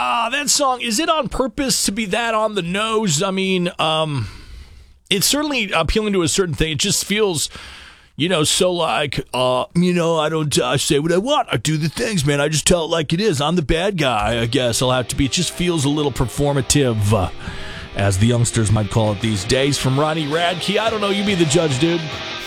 That song, is it on purpose to be that on the nose? I mean, it's certainly appealing to a certain thing. It just feels, so like, I don't say what I want. I do the things, man. I just tell it like it is. I'm the bad guy, I guess I'll have to be. It just feels a little performative, as the youngsters might call it these days. From Ronnie Radke, I don't know. You be the judge, dude.